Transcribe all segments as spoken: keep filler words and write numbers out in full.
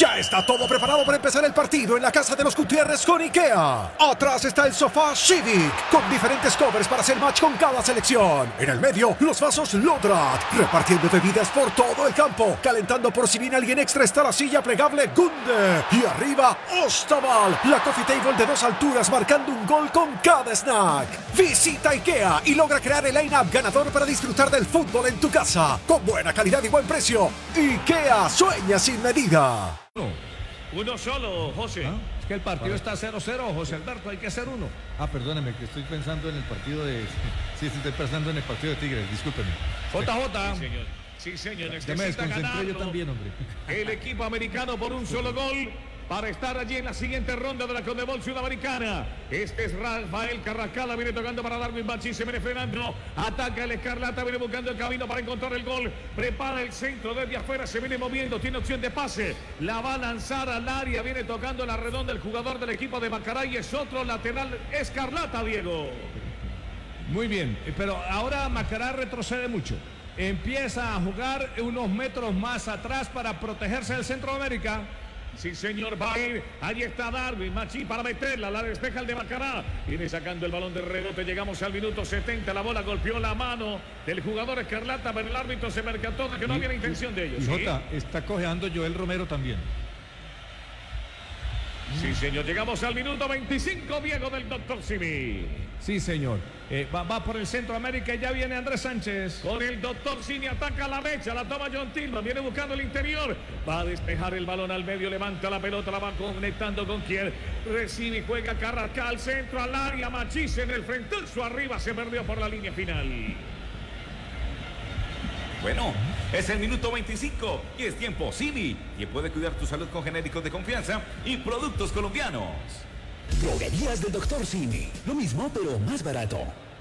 Ya está todo preparado para empezar el partido en la casa de los Gutiérrez con IKEA. Atrás está el sofá Civic, con diferentes covers para hacer match con cada selección. En el medio, los vasos Lodrat, repartiendo bebidas por todo el campo. Calentando por si viene alguien extra está la silla plegable Gunde. Y arriba, Ostaval, la coffee table de dos alturas marcando un gol con cada snack. Visita IKEA y logra crear el line-up ganador para disfrutar del fútbol en tu casa. Con buena calidad y buen precio. IKEA sueña sin medida. Uno solo, José. ¿Ah? Es que el partido está cero cero, José Alberto, hay que hacer uno. Ah, perdóneme, que estoy pensando en el partido de... Sí, sí, estoy pensando en el partido de Tigres, discúlpeme. J J. Sí, señor. Sí, señor. Ya me desconcentré yo también, hombre. El equipo americano por un solo gol para estar allí en la siguiente ronda de la Conmebol Sudamericana. Este es Rafael Carrascal, viene tocando para Darwin Machís, se viene frenando, ataca el Escarlata, viene buscando el camino para encontrar el gol, prepara el centro desde afuera, se viene moviendo, tiene opción de pase, la va a lanzar al área, viene tocando la redonda el jugador del equipo de Macará y es otro lateral Escarlata, Diego. Muy bien, pero ahora Macará retrocede mucho. Empieza a jugar unos metros más atrás para protegerse del Centroamérica. Sí, señor, va a ir. Ahí está Darwin Machí para meterla. La despeja el de Macará. Viene sacando el balón de rebote. Llegamos al minuto setenta. La bola golpeó la mano del jugador Escarlata, pero el árbitro se percató de que no había la intención de ellos. Y ¿sí? Jota, está cojeando Joel Romero también. Sí, señor. Llegamos al minuto veinticinco, Diego, del doctor Simi. Sí, señor. Eh, va, va por el Centroamérica y ya viene Andrés Sánchez. Con el doctor Simi ataca a la derecha, la toma John Tillman, viene buscando el interior, va a despejar el balón al medio, levanta la pelota, la va conectando con quien recibe y juega Carrascal, centro al área, Machís en el frentazo arriba, se perdió por la línea final. Bueno, es el minuto veinticinco y es tiempo Simi, quien puede cuidar tu salud con genéricos de confianza y productos colombianos. Droguerías del doctor Simi. Lo mismo, pero más barato.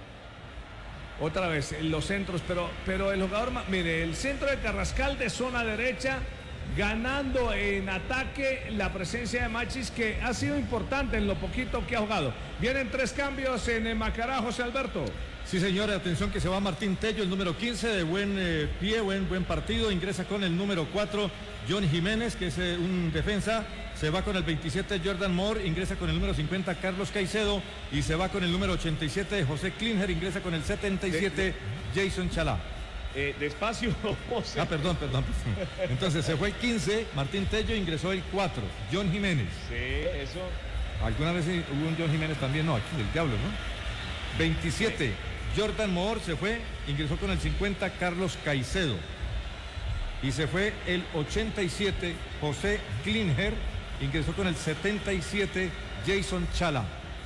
Otra vez, en los centros, pero, pero el jugador, mire, el centro de Carrascal de zona derecha, ganando en ataque la presencia de Machís, que ha sido importante en lo poquito que ha jugado. Vienen tres cambios en el Macará, José Alberto. Sí, señora, atención que se va Martín Tello, el número quince, de buen eh, pie, buen, buen partido. Ingresa con el número cuatro, John Jiménez, que es eh, un defensa. Se va con el veintisiete, Jordan Moore. Ingresa con el número cincuenta, Carlos Caicedo. Y se va con el número ochenta y siete, José Klinger. Ingresa con el setenta y siete, Jason Chalá. Eh, despacio, José. Ah, perdón, perdón, perdón. Entonces se fue el quince, Martín Tello, ingresó el cuatro, John Jiménez. Sí, eso. ¿Alguna vez hubo un John Jiménez también? No, aquí del diablo, ¿no? veintisiete. Sí. Jordan Moore se fue, ingresó con el cincuenta, Carlos Caicedo. Y se fue el ochenta y siete, José Klinger, ingresó con el setenta y siete, Jason Chalá.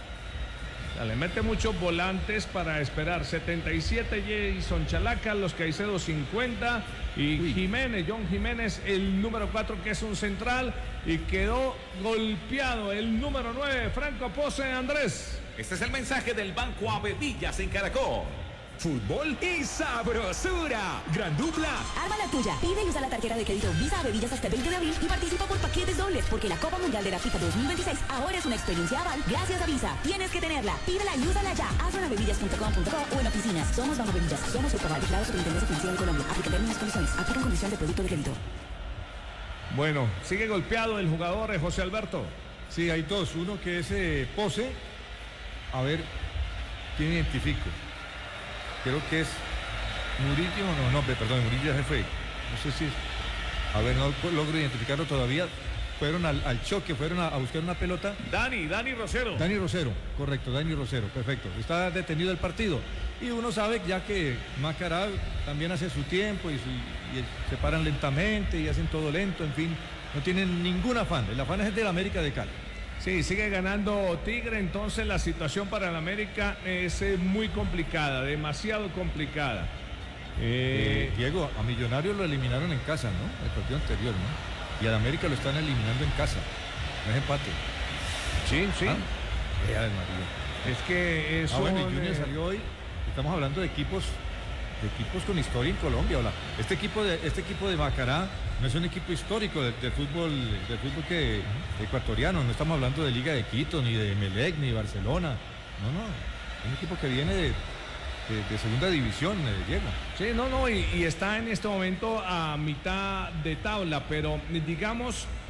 Le mete muchos volantes para esperar. setenta y siete, Jason Chalá, Carlos Caicedo cincuenta y Uy. Jiménez, John Jiménez, el número cuatro, que es un central, y quedó golpeado el número nueve, Franco Pose, Andrés. Este es el mensaje del Banco Avevillas en Caracol. Fútbol y sabrosura. Gran dupla. Arma la tuya. Pide y usa la tarjeta de crédito Visa Avevillas hasta el veinte de abril y participa por paquetes dobles, porque la Copa Mundial de la FIFA dos mil veintiséis ahora es una experiencia aval gracias a Visa. Tienes que tenerla. Pídela y úsala ya. Hazlo en avevillas punto com punto co o en oficinas. Somos Banco Avevillas. Somos el Copa declarado Superintendencia Financiera en Colombia. Aplica términos y condiciones. Aplican condición de producto de crédito. Bueno, sigue golpeado el jugador José Alberto. Sí, hay dos. Uno que es eh, Pose. A ver, ¿quién identifico? Creo que es Murillo, no, no, perdón, Murillo ya se fue. No sé si es, a ver, no logro identificarlo todavía. Fueron al, al choque, fueron a, a buscar una pelota. Dani, Dani Rosero. Dani Rosero, correcto, Dani Rosero, perfecto. Está detenido el partido. Y uno sabe ya que Macará también hace su tiempo y, su, y se paran lentamente y hacen todo lento, en fin. No tienen ningún afán. El afán es del América de Cali. Sí, sigue ganando Tigre, entonces la situación para el América es eh, muy complicada, demasiado complicada. Eh, eh, Diego, a Millonarios lo eliminaron en casa, ¿no? El partido anterior, ¿no? Y al América lo están eliminando en casa. No es empate. Sí, sí. ¿Ah? Eh, María. Es que eso. Ah, bueno, y Junior eh... salió hoy. Estamos hablando de equipos, de equipos con historia en Colombia. Hola. Este equipo de, este equipo de Macará no es un equipo histórico de, de fútbol, de fútbol que, ecuatoriano. No estamos hablando de Liga de Quito, ni de Emelec, ni de Barcelona. No, no. Es un equipo que viene de, de, de segunda división, eh, Diego. Sí, no, no, y, y está en este momento a mitad de tabla, pero digamos